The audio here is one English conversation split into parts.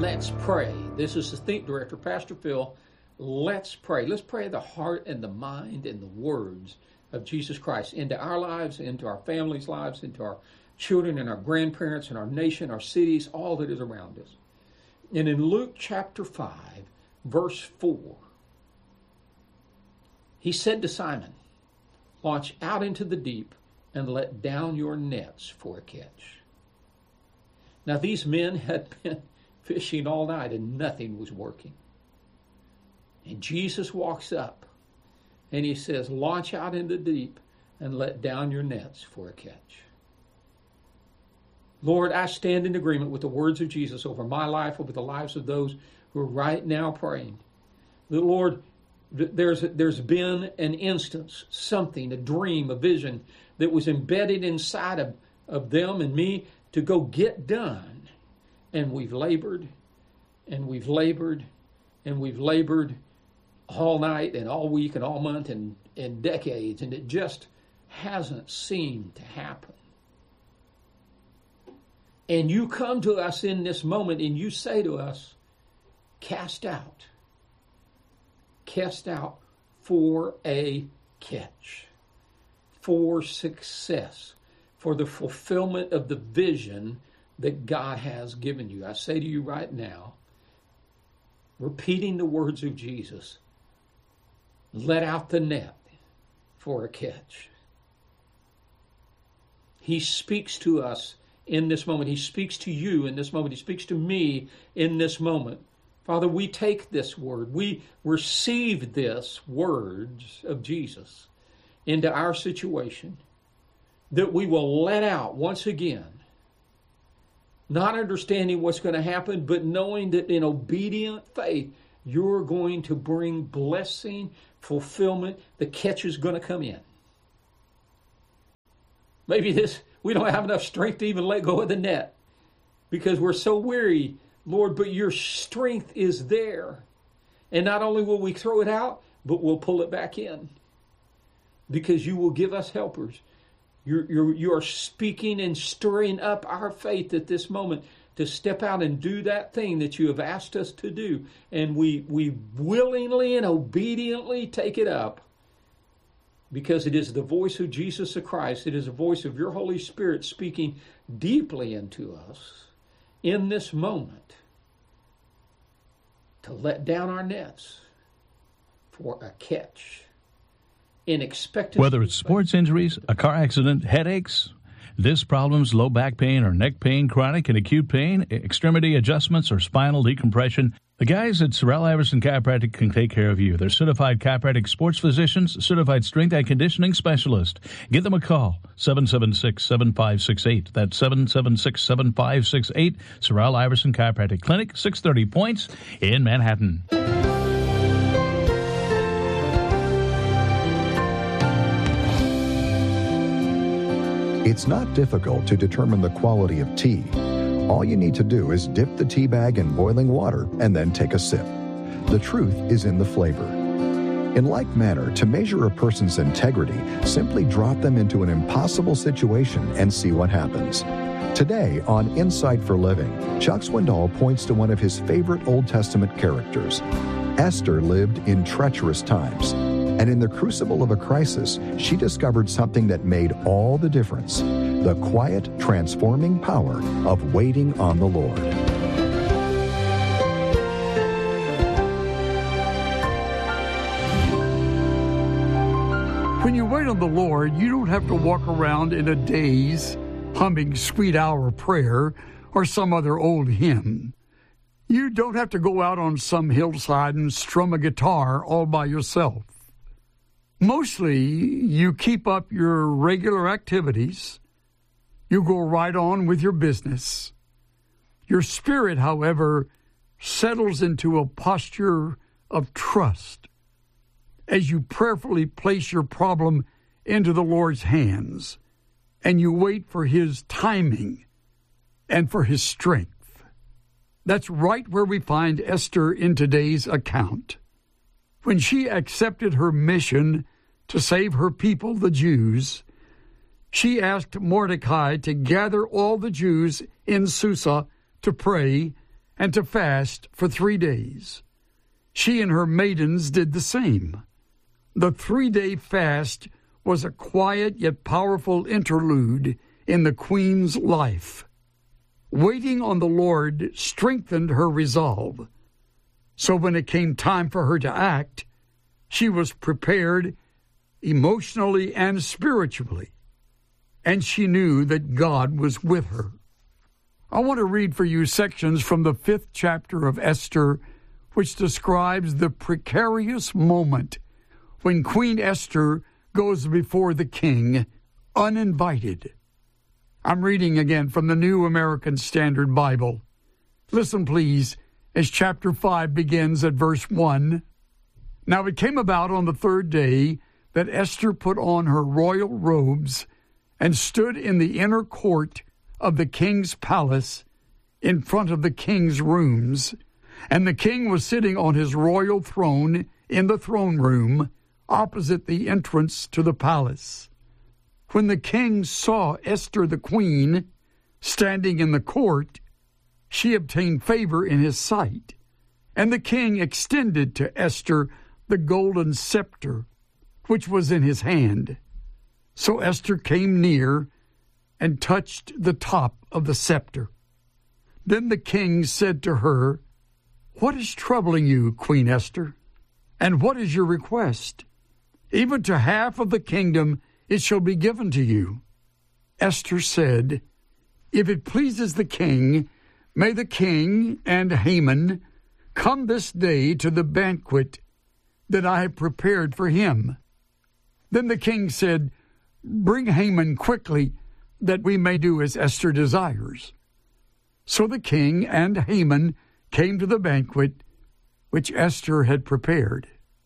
Let's pray. This is the Think Director, Pastor Phil. Let's pray. Let's pray the heart and the mind and the words of Jesus Christ into our lives, into our families' lives, into our children and our grandparents and our nation, our cities, all that is around us. And in Luke chapter 5, verse 4, he said to Simon, "Launch out into the deep and let down your nets for a catch." Now these men had been fishing all night and nothing was working. And Jesus walks up and he says, "Launch out into the deep and let down your nets for a catch." Lord, I stand in agreement with the words of Jesus over my life, over the lives of those who are right now praying. The Lord, there's been an instance, something, a dream, a vision that was embedded inside of them and me to go get done. And we've labored, and we've labored, and we've labored all night and all week and all month and decades, and it just hasn't seemed to happen. And you come to us in this moment and you say to us, cast out for a catch, for success, for the fulfillment of the vision that God has given you. I say to you right now, repeating the words of Jesus, let out the net for a catch. He speaks to us in this moment. He speaks to you in this moment. He speaks to me in this moment. Father, we take this word. We receive this words of Jesus into our situation, that we will let out once again, not understanding what's going to happen, but knowing that in obedient faith, you're going to bring blessing, fulfillment. The catch is going to come in. Maybe we don't have enough strength to even let go of the net because we're so weary, Lord, but your strength is there. And not only will we throw it out, but we'll pull it back in because you will give us helpers. You are speaking and stirring up our faith at this moment to step out and do that thing that you have asked us to do. And we willingly and obediently take it up because it is the voice of Jesus the Christ. It is the voice of your Holy Spirit speaking deeply into us in this moment to let down our nets for a catch. Whether it's sports injuries, a car accident, headaches, disc problems, low back pain or neck pain, chronic and acute pain, extremity adjustments, or spinal decompression, the guys at Sorrell Iverson Chiropractic can take care of you. They're certified chiropractic sports physicians, certified strength and conditioning specialist. Give them a call, 776-7568. That's 776-7568. Sorrell Iverson Chiropractic Clinic, 630 Points in Manhattan. It's not difficult to determine the quality of tea. All you need to do is dip the tea bag in boiling water and then take a sip. The truth is in the flavor. In like manner, to measure a person's integrity, simply drop them into an impossible situation and see what happens. Today on Insight for Living, Chuck Swindoll points to one of his favorite Old Testament characters. Esther lived in treacherous times. And in the crucible of a crisis, she discovered something that made all the difference: the quiet, transforming power of waiting on the Lord. When you wait on the Lord, you don't have to walk around in a daze, humming Sweet Hour Prayer or some other old hymn. You don't have to go out on some hillside and strum a guitar all by yourself. Mostly, you keep up your regular activities. You go right on with your business. Your spirit, however, settles into a posture of trust as you prayerfully place your problem into the Lord's hands, and you wait for His timing and for His strength. That's right where we find Esther in today's account. When she accepted her mission to save her people, the Jews, she asked Mordecai to gather all the Jews in Susa to pray and to fast for 3 days. She and her maidens did the same. The 3-day fast was a quiet yet powerful interlude in the queen's life. Waiting on the Lord strengthened her resolve. So when it came time for her to act, she was prepared emotionally and spiritually, and she knew that God was with her. I want to read for you sections from the 5th chapter of Esther, which describes the precarious moment when Queen Esther goes before the king uninvited. I'm reading again from the New American Standard Bible. Listen, please, as chapter 5 begins at verse 1. Now it came about on the 3rd day that Esther put on her royal robes and stood in the inner court of the king's palace in front of the king's rooms. And the king was sitting on his royal throne in the throne room opposite the entrance to the palace. When the king saw Esther the queen standing in the court, she obtained favor in his sight. And the king extended to Esther the golden scepter, which was in his hand. So Esther came near and touched the top of the scepter. Then the king said to her, "What is troubling you, Queen Esther? And what is your request? Even to half of the kingdom it shall be given to you." Esther said, "If it pleases the king, may the king and Haman come this day to the banquet that I have prepared for him." Then the king said, "Bring Haman quickly, that we may do as Esther desires." So the king and Haman came to the banquet which Esther had prepared.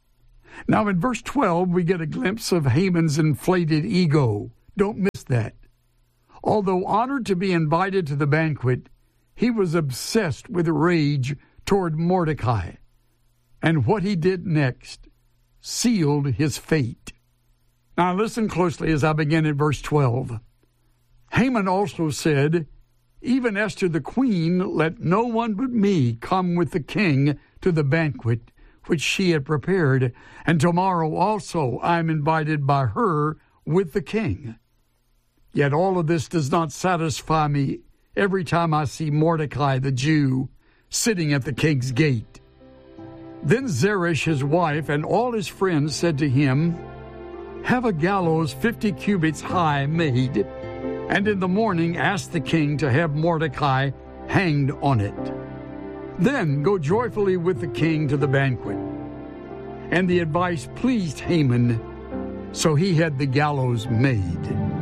Now in verse 12, we get a glimpse of Haman's inflated ego. Don't miss that. Although honored to be invited to the banquet, he was obsessed with rage toward Mordecai. And what he did next sealed his fate. Now listen closely as I begin at verse 12. Haman also said, "Even Esther the queen, let no one but me come with the king to the banquet which she had prepared, and tomorrow also I am invited by her with the king. Yet all of this does not satisfy me every time I see Mordecai the Jew sitting at the king's gate." Then Zeresh his wife and all his friends said to him, "Have a gallows 50 cubits high made, and in the morning ask the king to have Mordecai hanged on it. Then go joyfully with the king to the banquet." And the advice pleased Haman, so he had the gallows made.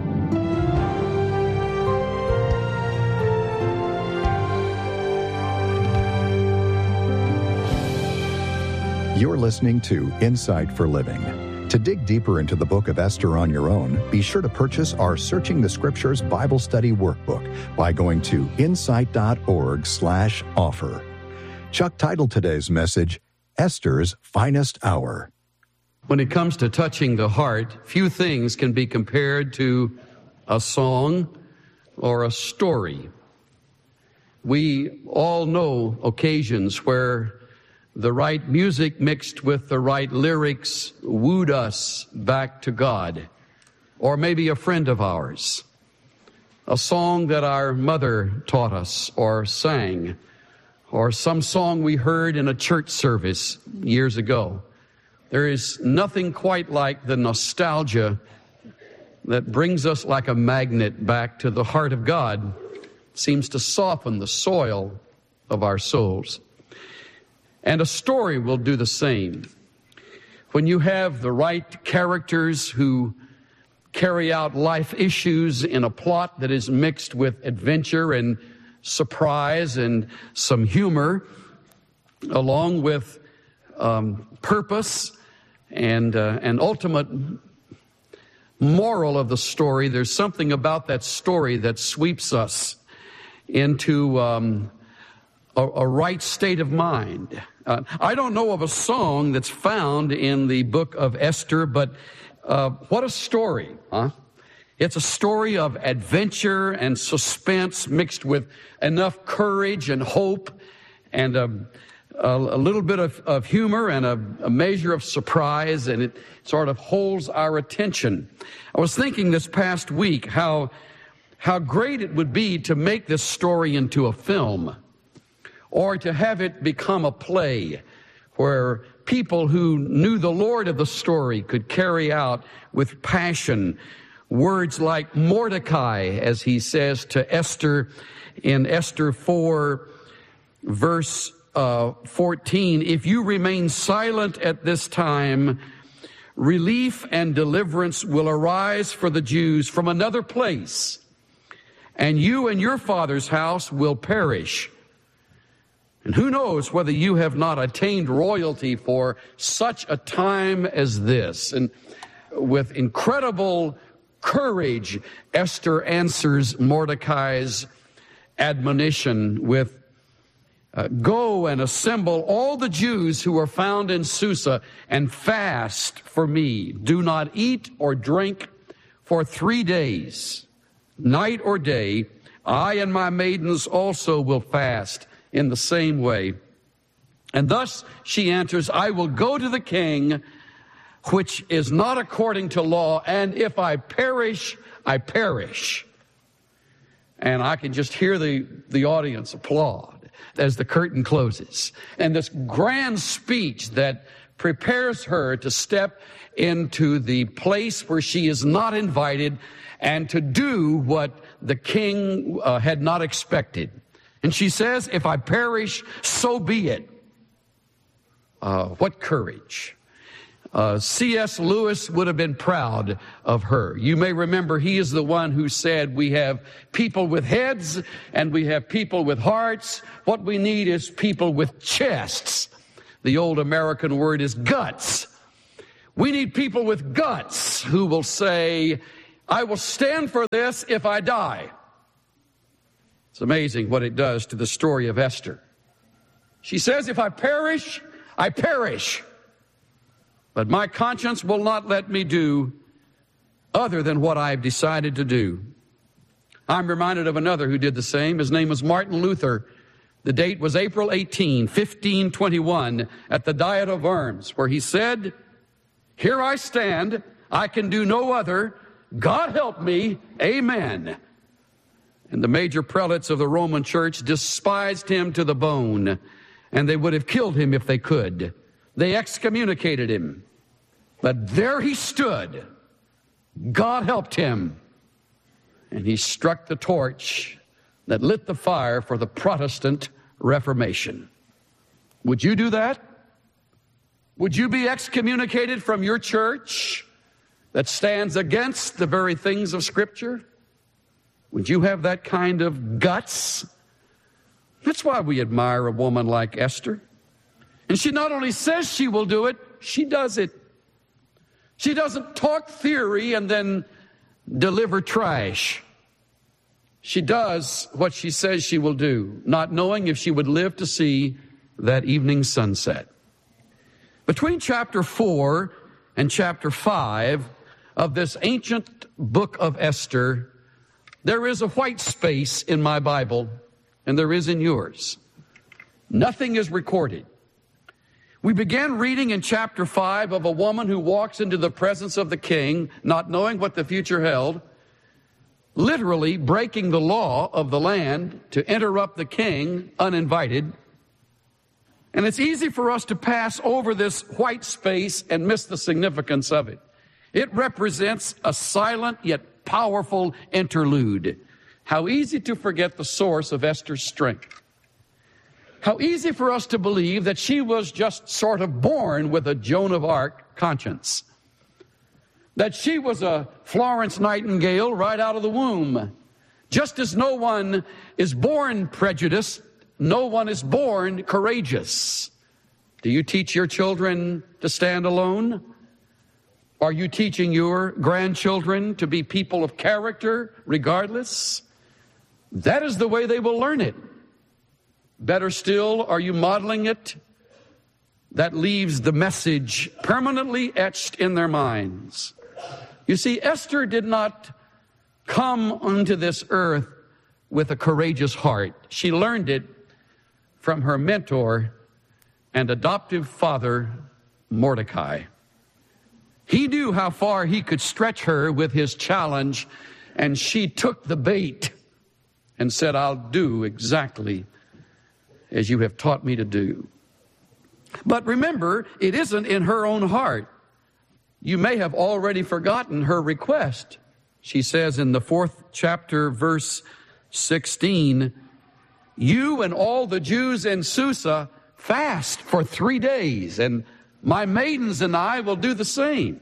You're listening to Insight for Living. To dig deeper into the book of Esther on your own, be sure to purchase our Searching the Scriptures Bible Study Workbook by going to insight.org/offer. Chuck titled today's message, Esther's Finest Hour. When it comes to touching the heart, few things can be compared to a song or a story. We all know occasions where the right music mixed with the right lyrics wooed us back to God, or maybe a friend of ours, a song that our mother taught us or sang, or some song we heard in a church service years ago. There is nothing quite like the nostalgia that brings us like a magnet back to the heart of God. It seems to soften the soil of our souls. And a story will do the same. When you have the right characters who carry out life issues in a plot that is mixed with adventure and surprise and some humor, along with purpose and an ultimate moral of the story, there's something about that story that sweeps us into a right state of mind. I don't know of a song that's found in the book of Esther, but what a story, huh? It's a story of adventure and suspense mixed with enough courage and hope and a little bit of humor and a measure of surprise, and it sort of holds our attention. I was thinking this past week how great it would be to make this story into a film, or to have it become a play where people who knew the Lord of the story could carry out with passion words like Mordecai, as he says to Esther in Esther 4, verse 14, if you remain silent at this time, relief and deliverance will arise for the Jews from another place, and you and your father's house will perish. And who knows whether you have not attained royalty for such a time as this. And with incredible courage, Esther answers Mordecai's admonition with, go and assemble all the Jews who are found in Susa and fast for me. Do not eat or drink for 3 days, night or day. I and my maidens also will fast in the same way. And thus she answers, I will go to the king, which is not according to law, and if I perish, I perish. And I can just hear the audience applaud as the curtain closes. And this grand speech that prepares her to step into the place where she is not invited and to do what the king had not expected. And she says, if I perish, so be it. What courage. C.S. Lewis would have been proud of her. You may remember he is the one who said, we have people with heads and we have people with hearts. What we need is people with chests. The old American word is guts. We need people with guts who will say, I will stand for this if I die. It's amazing what it does to the story of Esther. She says, if I perish, I perish. But my conscience will not let me do other than what I have decided to do. I'm reminded of another who did the same. His name was Martin Luther. The date was April 18, 1521, at the Diet of Worms, where he said, here I stand, I can do no other. God help me, amen. And the major prelates of the Roman Church despised him to the bone, and they would have killed him if they could. They excommunicated him. But there he stood. God helped him. And he struck the torch that lit the fire for the Protestant Reformation. Would you do that? Would you be excommunicated from your church that stands against the very things of Scripture? Would you have that kind of guts? That's why we admire a woman like Esther. And she not only says she will do it, she does it. She doesn't talk theory and then deliver trash. She does what she says she will do, not knowing if she would live to see that evening sunset. Between chapter 4 and chapter 5 of this ancient book of Esther, there is a white space in my Bible, and there is in yours. Nothing is recorded. We began reading in chapter 5 of a woman who walks into the presence of the king, not knowing what the future held, literally breaking the law of the land to interrupt the king uninvited. And it's easy for us to pass over this white space and miss the significance of it. It represents a silent yet powerful interlude. How easy to forget the source of Esther's strength. How easy for us to believe that she was just sort of born with a Joan of Arc conscience. That she was a Florence Nightingale right out of the womb. Just as no one is born prejudiced, no one is born courageous. Do you teach your children to stand alone? Are you teaching your grandchildren to be people of character regardless? That is the way they will learn it. Better still, are you modeling it? That leaves the message permanently etched in their minds. You see, Esther did not come onto this earth with a courageous heart. She learned it from her mentor and adoptive father, Mordecai. He knew how far he could stretch her with his challenge, and she took the bait and said, I'll do exactly as you have taught me to do. But remember, it isn't in her own heart. You may have already forgotten her request. She says in the 4th chapter, verse 16, you and all the Jews in Susa fast for 3 days, and my maidens and I will do the same.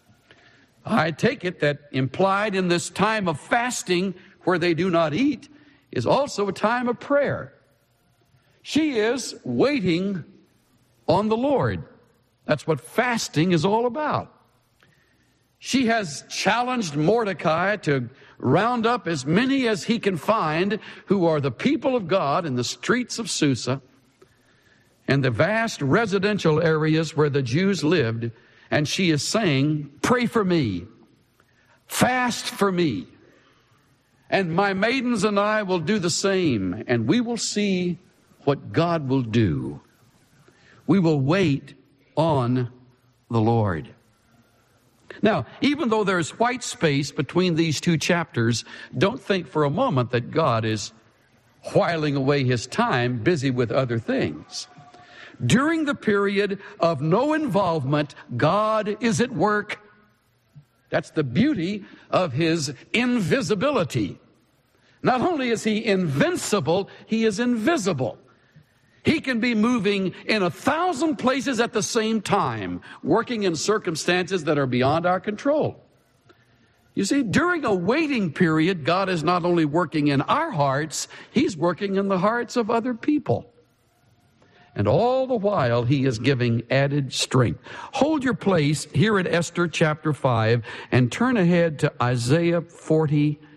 I take it that implied in this time of fasting where they do not eat is also a time of prayer. She is waiting on the Lord. That's what fasting is all about. She has challenged Mordecai to round up as many as he can find who are the people of God in the streets of Susa and the vast residential areas where the Jews lived. And she is saying, pray for me, fast for me, and my maidens and I will do the same, and we will see what God will do. We will wait on the Lord. Now, even though there's white space between these two chapters, don't think for a moment that God is whiling away his time busy with other things. During the period of no involvement, God is at work. That's the beauty of his invisibility. Not only is he invincible, he is invisible. He can be moving in 1,000 places at the same time, working in circumstances that are beyond our control. You see, during a waiting period, God is not only working in our hearts, he's working in the hearts of other people. And all the while, he is giving added strength. Hold your place here at Esther chapter 5 and turn ahead to Isaiah 40